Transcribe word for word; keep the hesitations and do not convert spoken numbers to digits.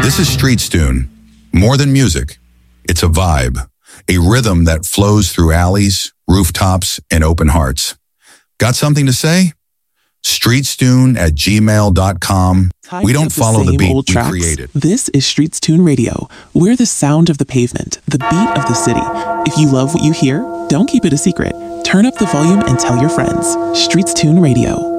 This is Streets Tune. More than music, it's a vibe, a rhythm that flows through alleys, rooftops, and open hearts. Got something to say? streetstune at gmail dot com. We don't follow the beat, we create it. This is Streets Tune Radio. We're the sound of the pavement, the beat of the city. If you love what you hear, don't keep it a secret. Turn up the volume and tell your friends. Streets Tune Radio.